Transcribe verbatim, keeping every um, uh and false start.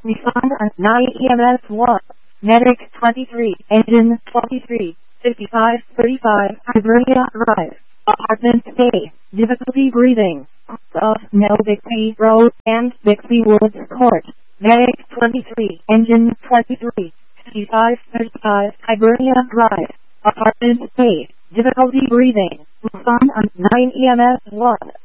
Nissan nine E M S one, Medic twenty-three, Engine twenty-three, fifty-five thirty-five, Hibernia Drive, Apartment A, difficulty breathing, of Nell Bixby Road and Bixby Woods Court, Medic twenty-three, Engine twenty-three, fifty-five thirty-five, Hibernia Drive, Apartment A, difficulty breathing, Nissan nine E M S one.